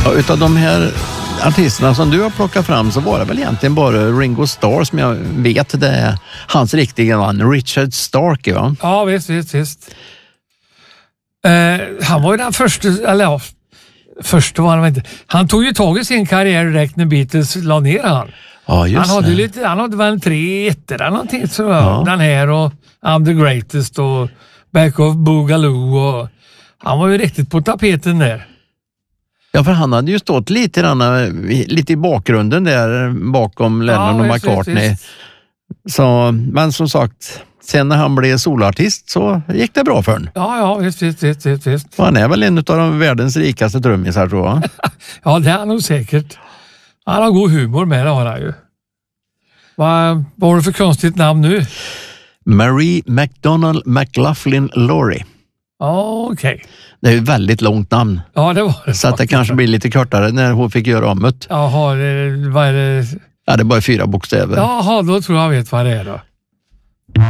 Ja, utav de här artisterna som du har plockat fram så var det väl egentligen bara Ringo Starr som jag vet det är hans riktiga namn, Richard Starkey, va? Ja, visst. Han var ju den första, eller ja, första var han inte. Han tog ju tag i sin karriär direkt när Beatles la ner han. Ja, just Han hade väl 3 ettor eller någonting, så ja. Den här och I'm the Greatest och Back of Boogaloo, och han var ju riktigt på tapeten där. Ja, för han hade ju stått lite i bakgrunden där bakom Lennon och McCartney. Visst. Så, men som sagt, sen när han blev solartist så gick det bra för honom. Ja, visst. Han är väl en av de världens rikaste trummisar, tror jag. Ja, det är han nog säkert. Han har god humor med det, har han ju. Vad har du för konstigt namn nu? Marie McDonald McLaughlin Laurie. Okej. Det är ju ett väldigt långt namn. Ja, det var det. Så att det kanske blir lite kortare när hon fick göra om det. Jaha, vad är det? Ja, det är bara 4 bokstäver. Jaha, då tror jag vet vad det är då.